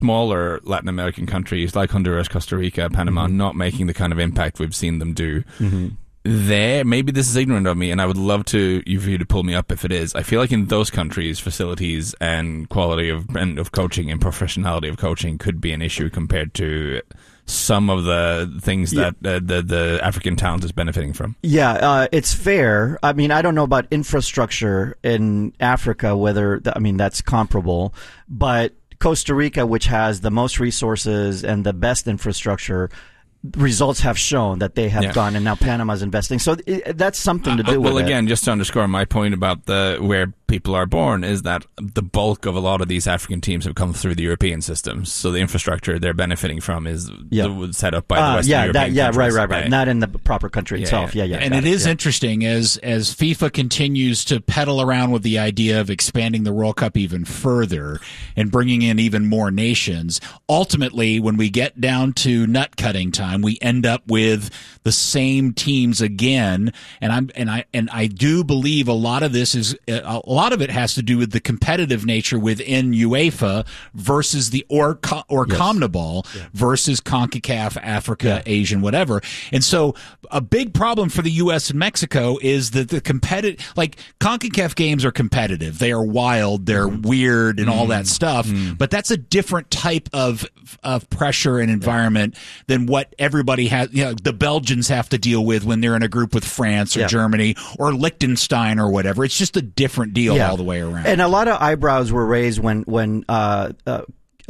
smaller Latin American countries like Honduras, Costa Rica, Panama not making the kind of impact we've seen them do. There, maybe this is ignorant of me, and I would love for you to pull me up if it is. I feel like in those countries, facilities and quality of coaching and professionality of coaching could be an issue compared to some of the things that the African talent is benefiting from. Yeah, it's fair. I mean, I don't know about infrastructure in Africa, that's comparable, but Costa Rica, which has the most resources and the best infrastructure, results have shown that they have gone, and now Panama's investing. So that's something to do with it. Well, again, just to underscore my point about where people are born, is that the bulk of a lot of these African teams have come through the European systems. So the infrastructure they're benefiting from is set up by the Western European countries. Right. Not in the proper country itself. And it is interesting as FIFA continues to peddle around with the idea of expanding the World Cup even further and bringing in even more nations. Ultimately, when we get down to nut cutting time, we end up with the same teams again. And I do believe a lot of this is a lot of it has to do with the competitive nature within UEFA versus the CONMEBOL versus CONCACAF, Africa, Asian, whatever. And so a big problem for the U.S. and Mexico is that the CONCACAF games are competitive. They are wild. They're weird and all that stuff. But that's a different type of pressure and environment than what everybody has. The Belgians have to deal with when they're in a group with France or Germany or Liechtenstein or whatever. It's just a different deal all the way around. And a lot of eyebrows were raised when the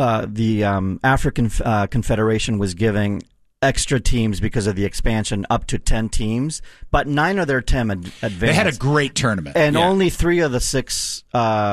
African Confederation was giving extra teams because of the expansion up to 10 teams, but 9 of their 10 advanced. They had a great tournament. And only 3 of the 6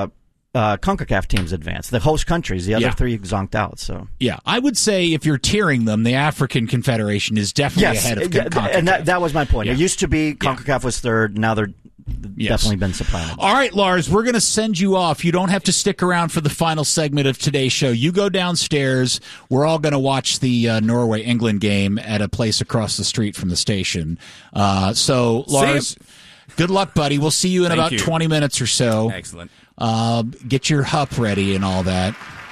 CONCACAF teams advanced. The host countries, the other 3 zonked out. So I would say if you're tiering them, the African Confederation is definitely ahead of CONCACAF. And that was my point. It used to be CONCACAF was 3rd. Now they're definitely been supplying. All right, Lars, we're going to send you off. You don't have to stick around for the final segment of today's show. You go downstairs. We're all going to watch the Norway-England game at a place across the street from the station. So, Lars, good luck, buddy. We'll see you in about 20 minutes or so. Excellent. Get your hup ready and all that.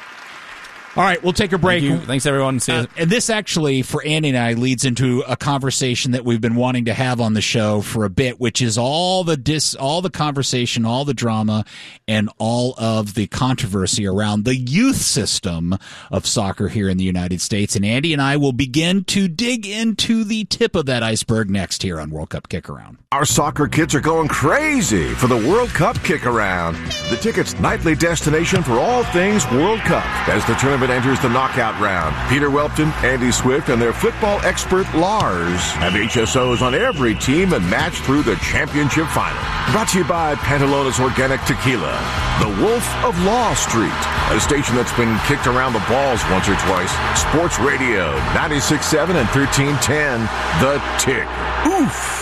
All right, we'll take a break. Thanks, everyone. See you. And this actually, for Andy and I, leads into a conversation that we've been wanting to have on the show for a bit, which is all the conversation, all the drama, and all of the controversy around the youth system of soccer here in the United States. And Andy and I will begin to dig into the tip of that iceberg next here on World Cup Kick-Around. Our soccer kids are going crazy for the World Cup Kick-Around, the ticket's nightly destination for all things World Cup. As the tournament enters the knockout round, Peter Welpton, Andy Swift, and their football expert Lars have HSOs on every team and match through the championship final. Brought to you by Pantalones Organic Tequila, the Wolf of Law Street, a station that's been kicked around the balls once or twice. Sports Radio, 96.7 and 1310, The Tick. Oof.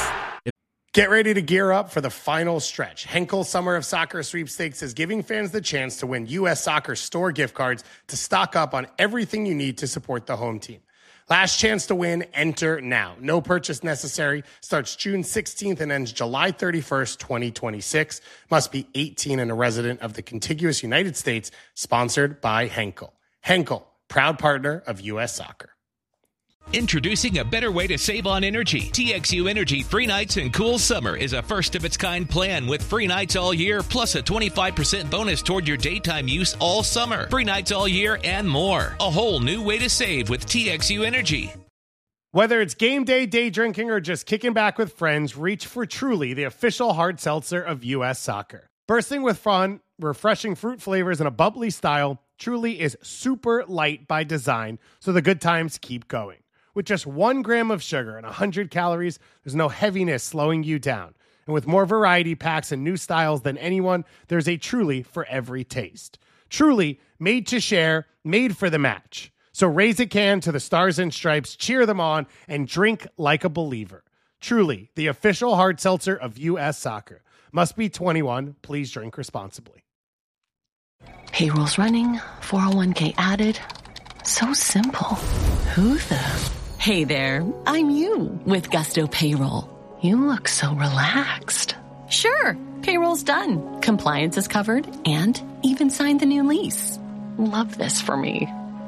Get ready to gear up for the final stretch. Henkel Summer of Soccer Sweepstakes is giving fans the chance to win U.S. Soccer store gift cards to stock up on everything you need to support the home team. Last chance to win, enter now. No purchase necessary. Starts June 16th and ends July 31st, 2026. Must be 18 and a resident of the contiguous United States. Sponsored by Henkel. Henkel, proud partner of U.S. Soccer. Introducing a better way to save on energy. TXU Energy Free Nights and Cool Summer is a first-of-its-kind plan with free nights all year, plus a 25% bonus toward your daytime use all summer. Free nights all year and more. A whole new way to save with TXU Energy. Whether it's game day, day drinking, or just kicking back with friends, reach for Truly, the official hard seltzer of U.S. Soccer. Bursting with fun, refreshing fruit flavors, and a bubbly style, Truly is super light by design, so the good times keep going. With just 1 gram of sugar and 100 calories, there's no heaviness slowing you down. And with more variety packs and new styles than anyone, there's a Truly for every taste. Truly, made to share, made for the match. So raise a can to the Stars and Stripes, cheer them on, and drink like a believer. Truly, the official hard seltzer of U.S. Soccer. Must be 21. Please drink responsibly. Payroll's running, 401k added. So simple. Who the... Hey there, I'm you with Gusto Payroll. You look so relaxed. Sure, payroll's done. Compliance is covered and even signed the new lease. Love this for me.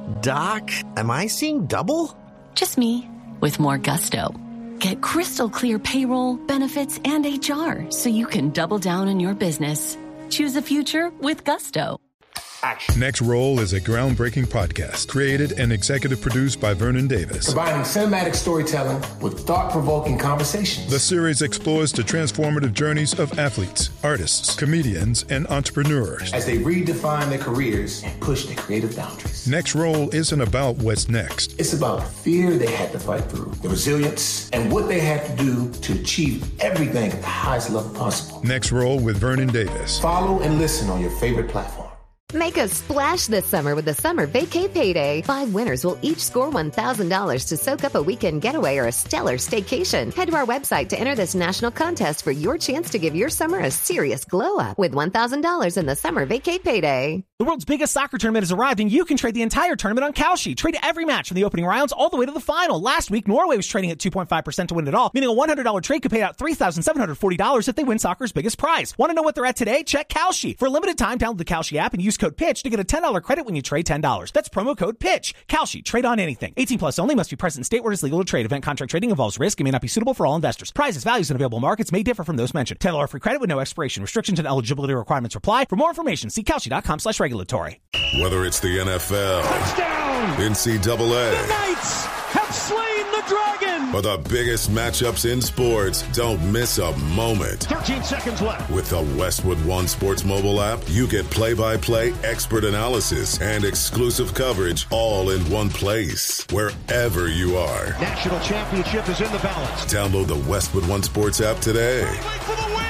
Doc, am I seeing double? Just me, with more gusto. Get crystal clear payroll, benefits, and HR so you can double down on your business. Choose a future with gusto. Next Roll is a groundbreaking podcast created and executive produced by Vernon Davis. Combining cinematic storytelling with thought-provoking conversations. The series explores the transformative journeys of athletes, artists, comedians, and entrepreneurs as they redefine their careers and push their creative boundaries. Next Roll isn't about what's next. It's about the fear they had to fight through, the resilience, and what they had to do to achieve everything at the highest level possible. Next Roll with Vernon Davis. Follow and listen on your favorite platform. Make a splash this summer with the Summer Vacay Payday. 5 winners will each score $1,000 to soak up a weekend getaway or a stellar staycation. Head to our website to enter this national contest for your chance to give your summer a serious glow up with $1,000 in the Summer Vacay Payday. The world's biggest soccer tournament has arrived, and you can trade the entire tournament on Kalshi. Trade every match from the opening rounds all the way to the final. Last week, Norway was trading at 2.5% to win it all, meaning a $100 trade could pay out $3,740 if they win soccer's biggest prize. Want to know what they're at today? Check Kalshi. For a limited time, download the Kalshi app and use code PITCH to get a $10 credit when you trade $10. That's promo code PITCH. Kalshi. Trade on anything. 18 plus only. Must be present in state where it is legal to trade. Event contract trading involves risk and may not be suitable for all investors. Prizes, values, and available markets may differ from those mentioned. $10 free credit with no expiration. Restrictions and eligibility requirements apply. For more information, see Kalshi.com/regulatory. Whether it's the NFL, touchdown, NCAA, the Knights have slain the dragon, or the biggest matchups in sports, don't miss a moment. 13 seconds left. With the Westwood One Sports mobile app, you get play-by-play expert analysis and exclusive coverage all in one place, wherever you are. National championship is in the balance. Download the Westwood One Sports app today. For the win!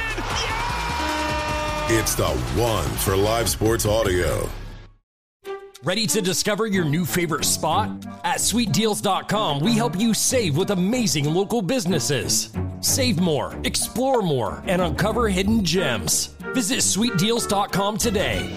Yeah! It's the one for live sports audio. Ready to discover your new favorite spot? At SweetDeals.com, we help you save with amazing local businesses. Save more, explore more, and uncover hidden gems. Visit SweetDeals.com today.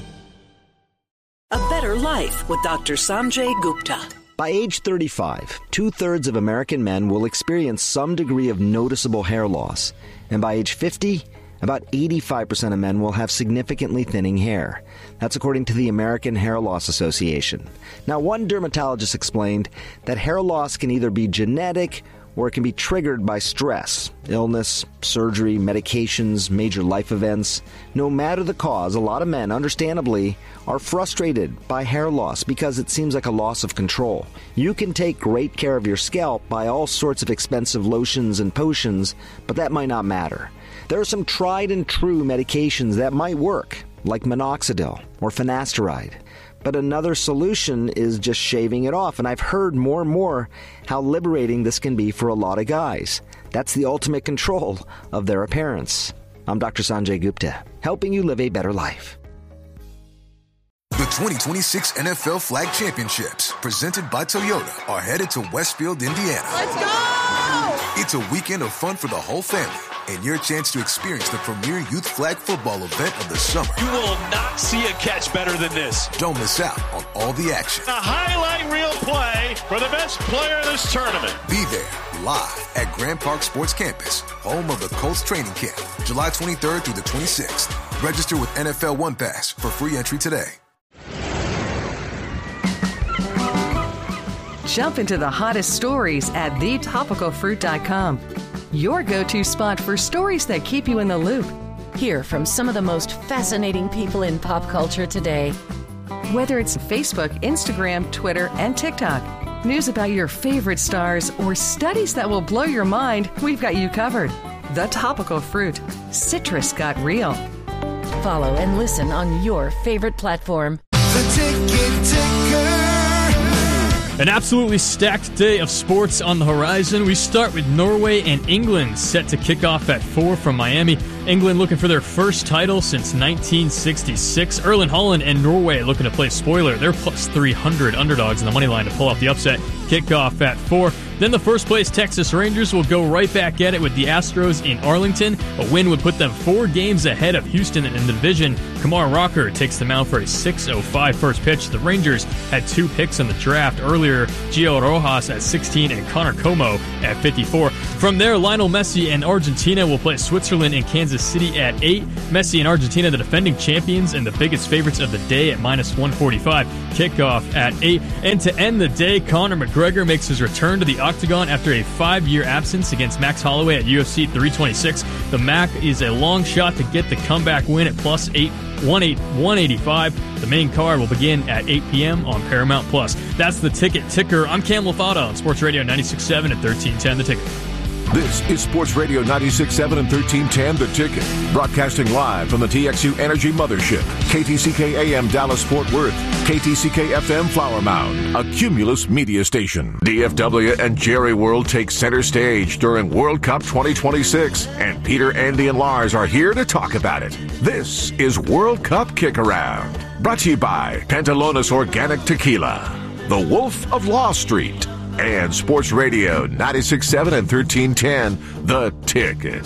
A better life with Dr. Sanjay Gupta. By age 35, 2/3 of American men will experience some degree of noticeable hair loss. And by age 50, about 85% of men will have significantly thinning hair. That's according to the American Hair Loss Association. Now, one dermatologist explained that hair loss can either be genetic or it can be triggered by stress, illness, surgery, medications, major life events. No matter the cause, a lot of men, understandably, are frustrated by hair loss because it seems like a loss of control. You can take great care of your scalp by all sorts of expensive lotions and potions, but that might not matter. There are some tried and true medications that might work, like minoxidil or finasteride. But another solution is just shaving it off, and I've heard more and more how liberating this can be for a lot of guys. That's the ultimate control of their appearance. I'm Dr. Sanjay Gupta, helping you live a better life. The 2026 NFL Flag Championships, presented by Toyota, are headed to Westfield, Indiana. Let's go! It's a weekend of fun for the whole family, and your chance to experience the premier youth flag football event of the summer. You will not see a catch better than this. Don't miss out on all the action. A highlight reel play for the best player in this tournament. Be there, live at Grand Park Sports Campus, home of the Colts training camp, July 23rd through the 26th. Register with NFL One Pass for free entry today. Jump into the hottest stories at thetopicalfruit.com. Your go-to spot for stories that keep you in the loop. Hear from some of the most fascinating people in pop culture today. Whether it's Facebook, Instagram, Twitter, and TikTok, news about your favorite stars, or studies that will blow your mind, we've got you covered. The Topical Fruit. Citrus got real. Follow and listen on your favorite platform. The Ticket Ticker. An absolutely stacked day of sports on the horizon. We start with Norway and England set to kick off at 4 from Miami. England looking for their first title since 1966. Erling Haaland and Norway looking to play spoiler. They're plus 300 underdogs in the money line to pull off the upset. Kickoff at 4. Then the first-place Texas Rangers will go right back at it with the Astros in Arlington. A win would put them 4 games ahead of Houston in the division. Kumar Rocker takes them out for a 6:05 first pitch. The Rangers had 2 picks in the draft earlier, Gio Rojas at 16 and Connor Como at 54. From there, Lionel Messi and Argentina will play Switzerland and Kansas City at 8. Messi and Argentina, the defending champions and the biggest favorites of the day, at -145. Kickoff at 8. And to end the day, Conor McGregor makes his return to the octagon after a 5-year absence against Max Holloway at UFC 326. The Mac is a long shot to get the comeback win at +185. The main card will begin at 8 p.m. on Paramount+. That's the Ticket Ticker. I'm Cam Lafata on Sports Radio 96.7 and 1310 The Ticket. This is Sports Radio 96.7 and 1310 The Ticket. Broadcasting live from the TXU Energy Mothership. KTCK AM Dallas Fort Worth. KTCK FM Flower Mound. A Cumulus media station. DFW and Jerry World take center stage during World Cup 2026. And Peter, Andy, and Lars are here to talk about it. This is World Cup Kick Around. Brought to you by Pantalones Organic Tequila. The Wolf of Law Street. And Sports Radio 96.7 and 1310, The Ticket.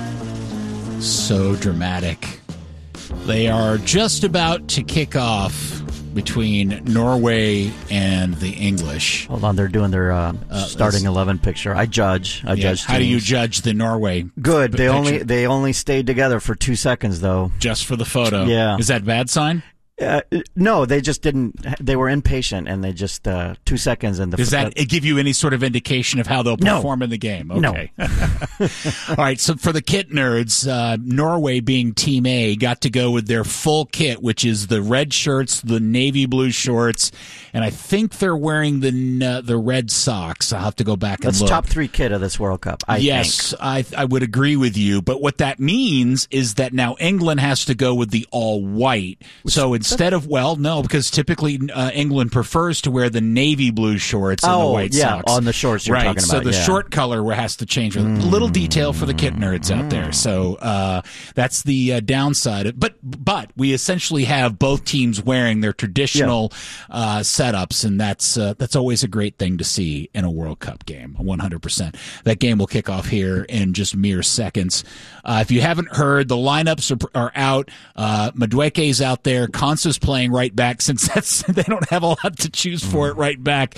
So dramatic. They are just about to kick off between Norway and the English. Hold on, they're doing their starting 11 picture. I judge. How do you judge the Norway? Good. They only stayed together for 2 seconds, though. Just for the photo. Yeah. Is that a bad sign? No, they just didn't. They were impatient, and they just 2 seconds. And does that give you any sort of indication of how they'll perform in the game? Okay. No. All right. So for the kit nerds, Norway, being Team A, got to go with their full kit, which is the red shirts, the navy blue shorts, and I think they're wearing the red socks. I'll have to go back and look. That's top 3 kit of this World Cup. I think. I would agree with you. But what that means is that now England has to go with the all white. So instead of, because typically England prefers to wear the navy blue shorts and the white socks. On the shorts you're talking about. So the short color has to change. A little detail for the kit nerds out there. So that's the downside. But we essentially have both teams wearing their traditional setups, and that's always a great thing to see in a World Cup game, 100%. That game will kick off here in just mere seconds. If you haven't heard, the lineups are out. Madueke's out there. Konsa's playing right back, since they don't have a lot to choose for at right back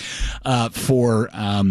for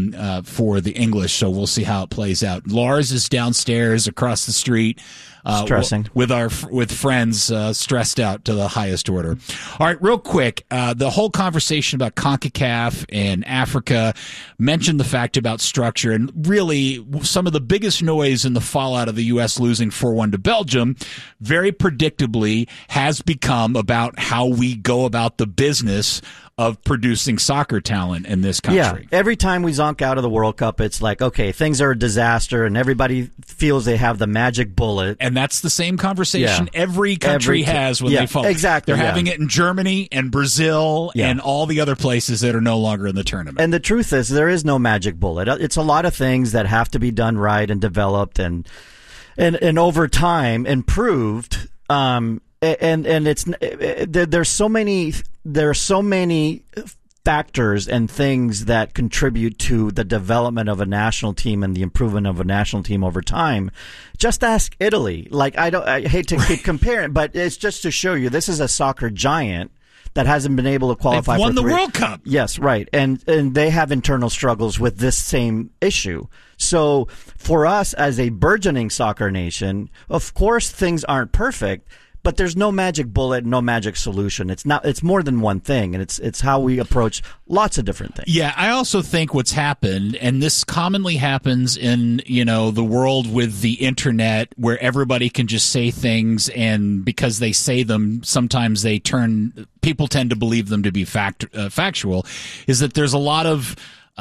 the English. So we'll see how it plays out. Lars is downstairs across the street. Stressing with friends, stressed out to the highest order. All right, real quick, the whole conversation about CONCACAF and Africa mentioned the fact about structure, and really some of the biggest noise in the fallout of the U.S. losing 4-1 to Belgium, very predictably, has become about how we go about the business of producing soccer talent in this country. Yeah, every time we zonk out of the World Cup, it's like, okay, things are a disaster, and everybody feels they have the magic bullet. And that's the same conversation every country has when they fall. Exactly. They're having it in Germany and Brazil and all the other places that are no longer in the tournament. And the truth is, there is no magic bullet. It's a lot of things that have to be done right and developed and over time improved. And it's there's so many factors and things that contribute to the development of a national team and the improvement of a national team over time. Just ask Italy. Like, I hate to keep comparing, but it's just to show you this is a soccer giant that hasn't been able to qualify They've won for the World Cup. Yes, right. And they have internal struggles with this same issue. So for us as a burgeoning soccer nation, of course things aren't perfect. But there's no magic bullet, no magic solution. It's more than one thing, and it's how we approach lots of different things. Yeah, I also think what's happened, and this commonly happens in, the world with the internet, where everybody can just say things, and because they say them, sometimes people tend to believe them to be factual, is that there's a lot of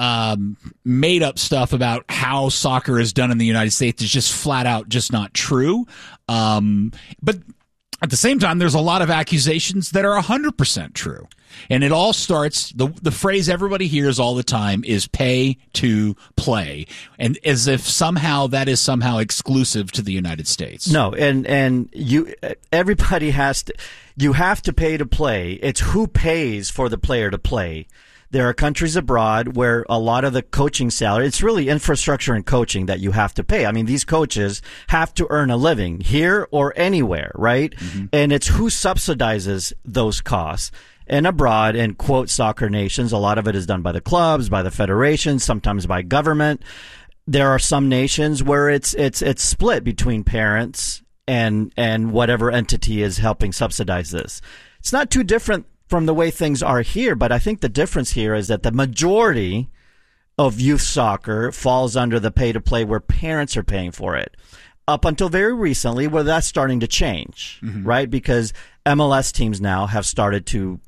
made up stuff about how soccer is done in the United States is just flat out just not true. But at the same time, there's a lot of accusations that are 100% true. And it all starts, the phrase everybody hears all the time is pay to play. And as if somehow that is somehow exclusive to the United States. No, and everybody you have to pay to play. It's who pays for the player to play. There are countries abroad where a lot of the coaching salary, it's really infrastructure and coaching that you have to pay. I mean, these coaches have to earn a living here or anywhere, right? Mm-hmm. And it's who subsidizes those costs. And abroad, in quote soccer nations, a lot of it is done by the clubs, by the federations, sometimes by government. There are some nations where it's split between parents and whatever entity is helping subsidize this. It's not too different from the way things are here, but I think the difference here is that the majority of youth soccer falls under the pay to play where parents are paying for it. Up until very recently, where that's starting to change, right? Because MLS teams now have started to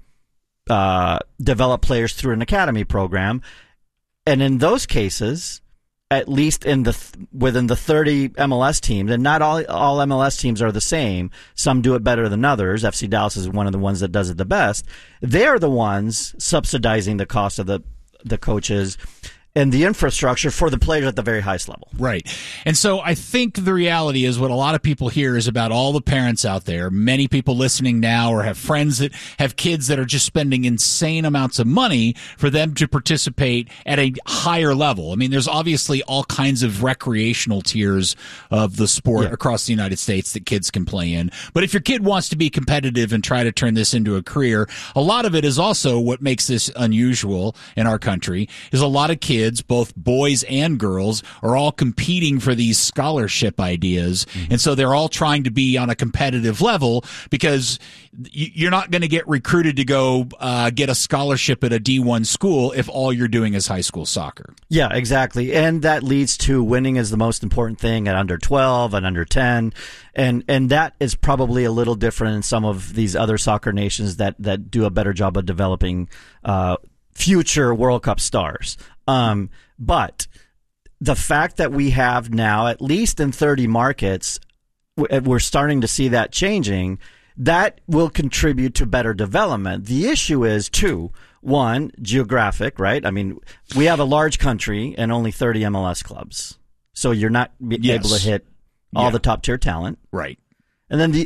develop players through an academy program. And in those cases, at least within the 30 MLS teams, and not all MLS teams are the same. Some do it better than others. FC Dallas is one of the ones that does it the best. They're the ones subsidizing the cost of the coaches and the infrastructure for the players at the very highest level. Right. And so I think the reality is what a lot of people hear is about all the parents out there, many people listening now or have friends that have kids that are just spending insane amounts of money for them to participate at a higher level. I mean, there's obviously all kinds of recreational tiers of the sport across the United States that kids can play in. But if your kid wants to be competitive and try to turn this into a career, a lot of it is also what makes this unusual in our country is a lot of kids, both boys and girls, are all competing for these scholarship ideas. And so they're all trying to be on a competitive level because you're not going to get recruited to go get a scholarship at a D1 school if all you're doing is high school soccer. Yeah, exactly. And that leads to winning is the most important thing at under 12 and under 10. And that is probably a little different in some of these other soccer nations that do a better job of developing future World Cup stars. But the fact that we have now, at least in 30 markets, we're starting to see that changing, that will contribute to better development. The issue is, one, geographic, right? I mean, we have a large country and only 30 MLS clubs. So you're not able to hit all the top tier talent. Right. And then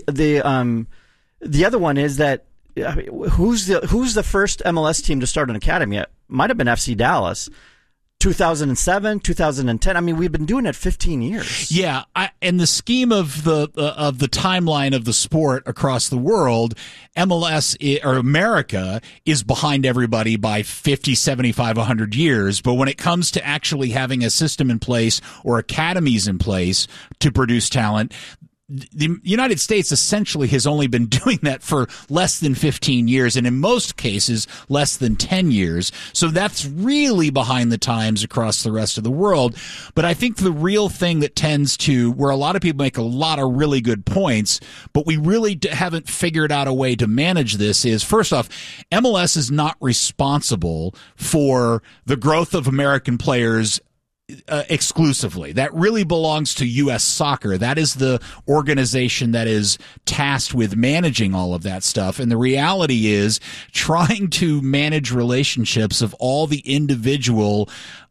the other one is that who's the first MLS team to start an academy? It might have been FC Dallas. 2007, 2010. I mean, we've been doing it 15 years. Yeah, in the scheme of the timeline of the sport across the world, MLS or America is behind everybody by 50, 75, 100 years. But when it comes to actually having a system in place or academies in place to produce talent, the United States essentially has only been doing that for less than 15 years, and in most cases, less than 10 years. So that's really behind the times across the rest of the world. But I think the real thing that tends to, where a lot of people make a lot of really good points, but we really haven't figured out a way to manage this is, first off, MLS is not responsible for the growth of American players exclusively. That really belongs to U.S. Soccer. That is the organization that is tasked with managing all of that stuff. And the reality is trying to manage relationships of all the individual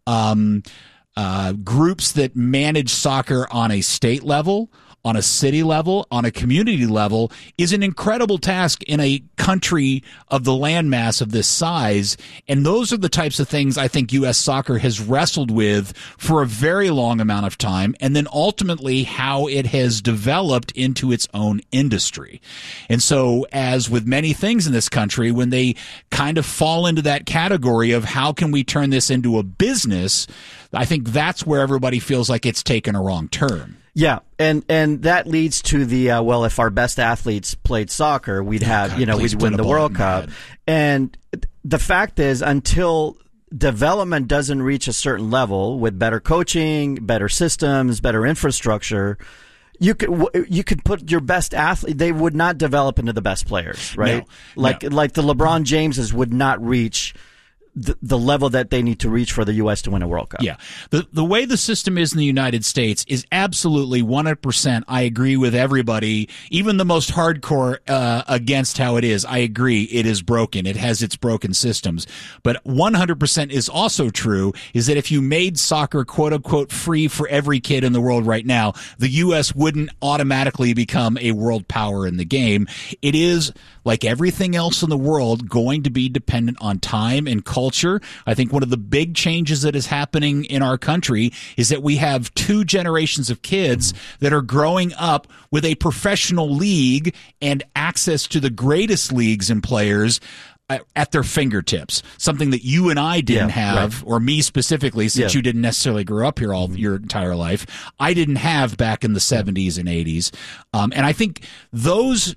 groups that manage soccer on a state level, on a city level, on a community level, is an incredible task in a country of the landmass of this size. And those are the types of things I think U.S. Soccer has wrestled with for a very long amount of time, and then ultimately how it has developed into its own industry. And so, as with many things in this country, when they kind of fall into that category of how can we turn this into a business, I think that's where everybody feels like it's taken a wrong turn. Yeah, and that leads to the if our best athletes played soccer, we'd have we'd win the World Cup. And the fact is, until development doesn't reach a certain level with better coaching, better systems, better infrastructure, you could put your best athlete, they would not develop into the best players, right? Like the LeBron Jameses would not reach the level that they need to reach for the U.S. to win a World Cup. Yeah. The way the system is in the United States is absolutely 100%. I agree with everybody, even the most hardcore against how it is. I agree it is broken. It has its broken systems. But 100% is also true is that if you made soccer quote unquote free for every kid in the world right now, the U.S. wouldn't automatically become a world power in the game. It is, like everything else in the world, going to be dependent on time and culture. I think one of the big changes that is happening in our country is that we have 2 generations of kids that are growing up with a professional league and access to the greatest leagues and players at their fingertips, something that you and I didn't have, or me specifically, since you didn't necessarily grow up here all your entire life. I didn't have back in the 70s and 80s. And I think those,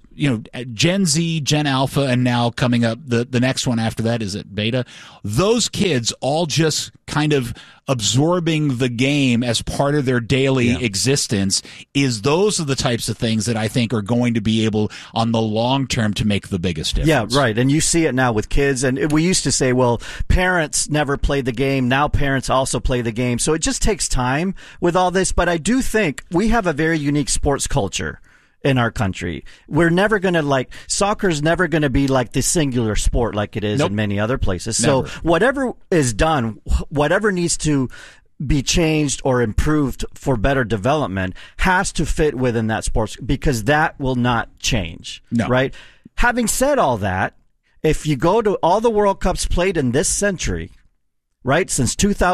Gen Z, Gen Alpha, and now coming up, the next one after that, is it Beta? Those kids all just kind of absorbing the game as part of their daily existence, those are the types of things that I think are going to be able on the long term to make the biggest difference. Yeah, right. And you see it now with kids. And we used to say, well, parents never played the game. Now parents also play the game. So it just takes time with all this. But I do think we have a very unique sports culture in our country. We're never going to soccer's never going to be like the singular sport like it is in many other places. Never. So whatever is done, whatever needs to be changed or improved for better development has to fit within that sports, because that will not change. No. Right? Having said all that, if you go to all the World Cups played in this century, right, since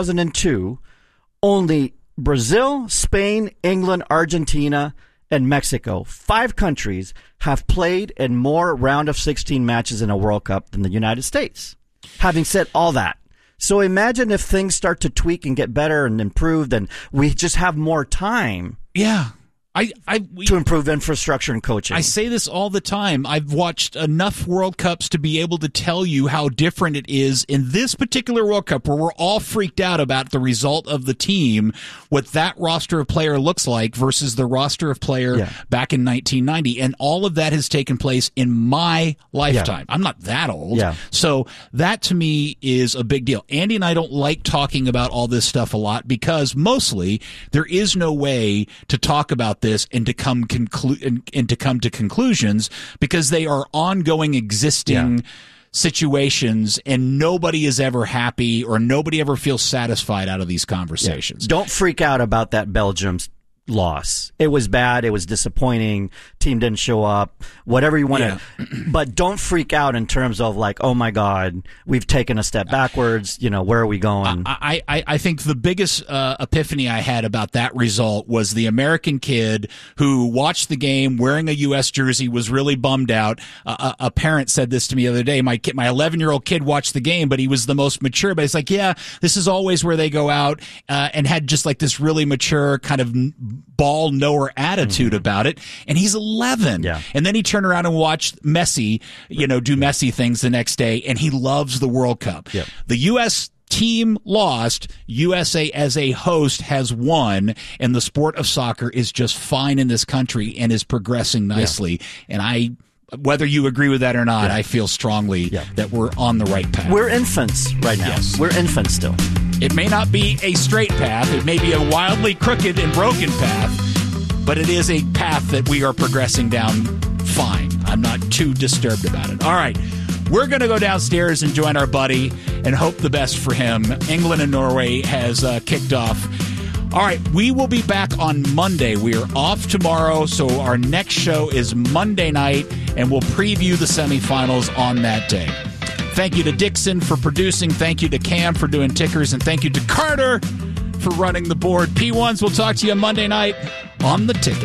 2002, only Brazil, Spain, England, Argentina, and Mexico, 5 countries, have played in more round of 16 matches in a World Cup than the United States. Having said all that, so imagine if things start to tweak and get better and improved, and we just have more time. Yeah. To improve infrastructure and coaching. I say this all the time. I've watched enough World Cups to be able to tell you how different it is in this particular World Cup, where we're all freaked out about the result of the team, what that roster of player looks like versus the roster of player back in 1990. And all of that has taken place in my lifetime. I'm not that old. Yeah. So that to me is a big deal. Andy and I don't like talking about all this stuff a lot, because mostly there is no way to talk about this and to come to conclusions, because they are ongoing existing situations, and nobody is ever happy or nobody ever feels satisfied out of these conversations. Don't freak out about that Belgium loss. It was bad. It was disappointing. Team didn't show up. Whatever you want to, but don't freak out in terms of oh my God, we've taken a step backwards. Where are we going? I think the biggest epiphany I had about that result was the American kid who watched the game wearing a U.S. jersey, was really bummed out. A parent said this to me the other day. My 11-year-old kid watched the game, but he was the most mature. But he's like, yeah, this is always where they go out, and had just this really mature kind of ball knower attitude about it. And he's 11. Yeah. And then he turned around and watched Messi, do Messi things the next day, and he loves the World Cup. Yep. The U.S. team lost. USA as a host has won, and the sport of soccer is just fine in this country and is progressing nicely. Yeah. And whether you agree with that or not, I feel strongly that we're on the right path. We're infants right now. Yes. We're infants still. It may not be a straight path. It may be a wildly crooked and broken path, but it is a path that we are progressing down fine. I'm not too disturbed about it. All right. We're going to go downstairs and join our buddy and hope the best for him. England and Norway has kicked off. All right, we will be back on Monday. We are off tomorrow, so our next show is Monday night, and we'll preview the semifinals on that day. Thank you to Dixon for producing. Thank you to Cam for doing tickers. And thank you to Carter for running the board. P1s, we'll talk to you Monday night on The Ticket.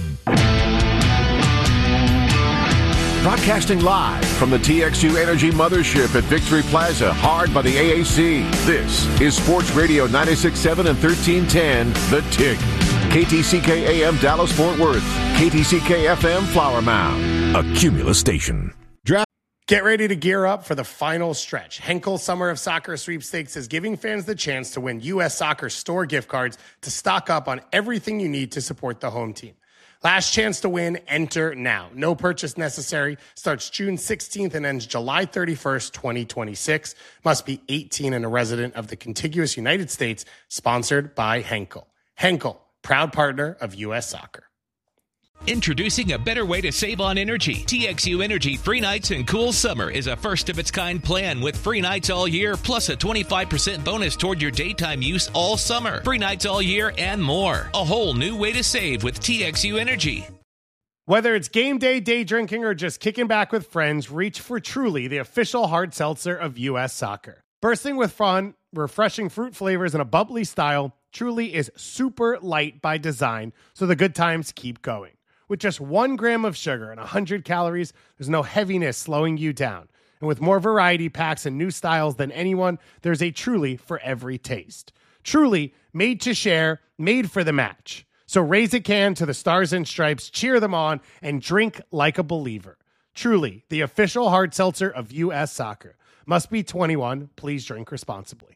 Broadcasting live from the TXU Energy Mothership at Victory Plaza, hard by the AAC. This is Sports Radio 96.7 and 1310, The Tick. KTCK AM Dallas-Fort Worth. KTCK FM Flower Mound. A Cumulus station. Get ready to gear up for the final stretch. Henkel Summer of Soccer Sweepstakes is giving fans the chance to win U.S. Soccer store gift cards to stock up on everything you need to support the home team. Last chance to win, enter now. No purchase necessary. Starts June 16th and ends July 31st, 2026. Must be 18 and a resident of the contiguous United States. Sponsored by Henkel. Henkel, proud partner of U.S. Soccer. Introducing a better way to save on energy. TXU Energy Free Nights and Cool Summer is a first-of-its-kind plan with free nights all year, plus a 25% bonus toward your daytime use all summer. Free nights all year and more. A whole new way to save with TXU Energy. Whether it's game day drinking, or just kicking back with friends, reach for Truly, the official hard seltzer of U.S. Soccer. Bursting with fun, refreshing fruit flavors, and a bubbly style, Truly is super light by design, so the good times keep going. With just 1 gram of sugar and 100 calories, there's no heaviness slowing you down. And with more variety packs and new styles than anyone, there's a Truly for every taste. Truly, made to share, made for the match. So raise a can to the Stars and Stripes, cheer them on, and drink like a believer. Truly, the official hard seltzer of U.S. Soccer. Must be 21. Please drink responsibly.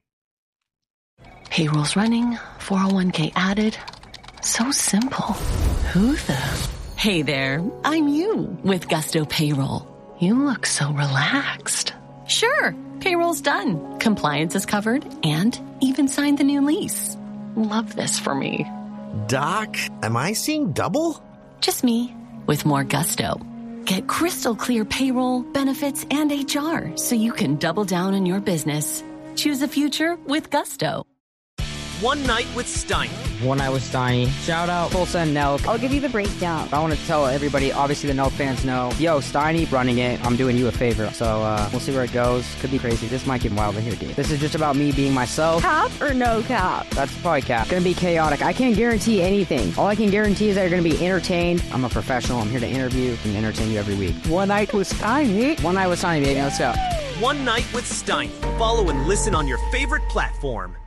Payroll's running, 401k added. So simple. Who the... Hey there, I'm you with Gusto Payroll. You look so relaxed. Sure, payroll's done. Compliance is covered and even signed the new lease. Love this for me. Doc, am I seeing double? Just me with more gusto. Get crystal clear payroll, benefits, and HR so you can double down on your business. Choose a future with Gusto. One Night with Steiny. One Night with Steiny. Shout out Tulsa and Nelk. I'll give you the breakdown. I want to tell everybody, obviously the Nelk fans know, yo, Steiny running it. I'm doing you a favor. So we'll see where it goes. Could be crazy. This might get wild in here, dude. This is just about me being myself. Cap or no cap? That's probably cap. Gonna be chaotic. I can't guarantee anything. All I can guarantee is that you're gonna be entertained. I'm a professional. I'm here to interview and entertain you every week. One Night with Steiny. One Night with Steiny, baby. Let's go. One Night with Steiny. Follow and listen on your favorite platform.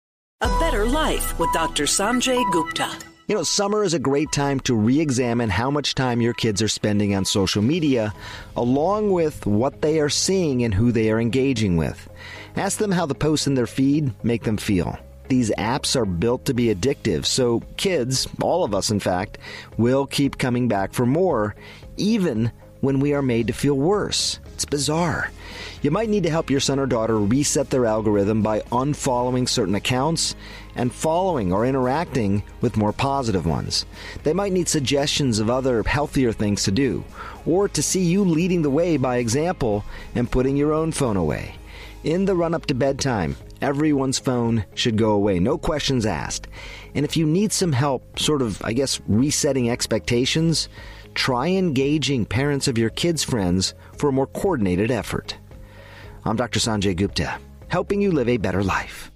A Better Life with Dr. Sanjay Gupta. You know, summer is a great time to re-examine how much time your kids are spending on social media, along with what they are seeing and who they are engaging with. Ask them how the posts in their feed make them feel. These apps are built to be addictive, so kids, all of us in fact, will keep coming back for more, even when we are made to feel worse. It's bizarre. You might need to help your son or daughter reset their algorithm by unfollowing certain accounts and following or interacting with more positive ones. They might need suggestions of other healthier things to do, or to see you leading the way by example and putting your own phone away. In the run-up to bedtime, everyone's phone should go away, no questions asked. And if you need some help sort of, resetting expectations, try engaging parents of your kids' friends for a more coordinated effort. I'm Dr. Sanjay Gupta, helping you live a better life.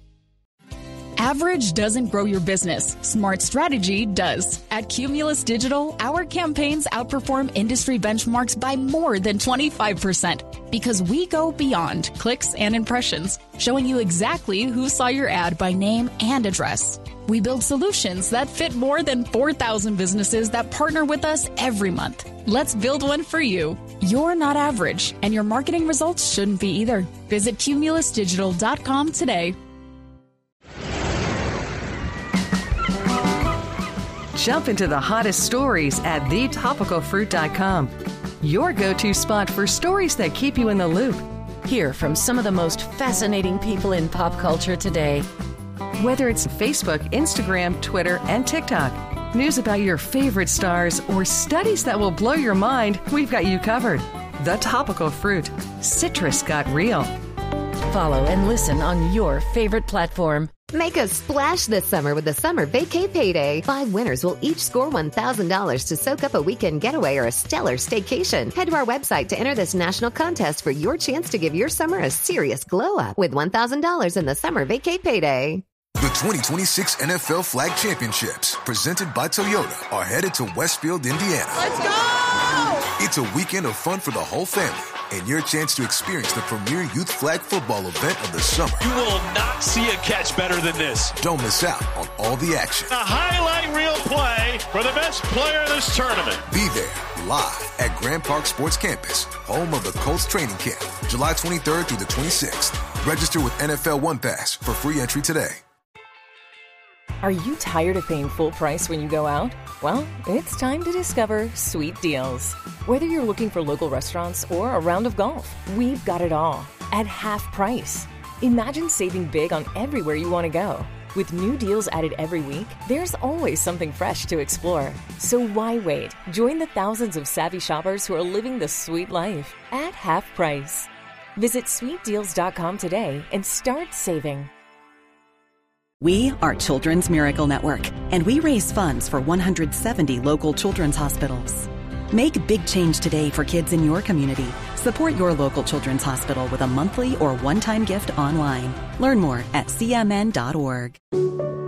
Average doesn't grow your business. Smart strategy does. At Cumulus Digital, our campaigns outperform industry benchmarks by more than 25% because we go beyond clicks and impressions, showing you exactly who saw your ad by name and address. We build solutions that fit more than 4,000 businesses that partner with us every month. Let's build one for you. You're not average, and your marketing results shouldn't be either. Visit cumulusdigital.com today. Jump into the hottest stories at thetopicalfruit.com. Your go-to spot for stories that keep you in the loop. Hear from some of the most fascinating people in pop culture today. Whether it's Facebook, Instagram, Twitter, and TikTok, news about your favorite stars, or studies that will blow your mind, we've got you covered. The Topical Fruit. Citrus got real. Follow and listen on your favorite platform. Make a splash this summer with the Summer Vacay Payday. 5 winners will each score $1,000 to soak up a weekend getaway or a stellar staycation. Head to our website to enter this national contest for your chance to give your summer a serious glow up with $1,000 in the Summer Vacay Payday. The 2026 NFL Flag Championships, presented by Toyota, are headed to Westfield, Indiana. Let's go! It's a weekend of fun for the whole family and your chance to experience the premier youth flag football event of the summer. You will not see a catch better than this. Don't miss out on all the action. A highlight reel play for the best player in this tournament. Be there live at Grand Park Sports Campus, home of the Colts training camp, July 23rd through the 26th. Register with NFL One Pass for free entry today. Are you tired of paying full price when you go out? Well, it's time to discover Sweet Deals. Whether you're looking for local restaurants or a round of golf, we've got it all at half price. Imagine saving big on everywhere you want to go. With new deals added every week, there's always something fresh to explore. So why wait? Join the thousands of savvy shoppers who are living the sweet life at half price. Visit sweetdeals.com today and start saving. We are Children's Miracle Network, and we raise funds for 170 local children's hospitals. Make big change today for kids in your community. Support your local children's hospital with a monthly or one-time gift online. Learn more at cmn.org.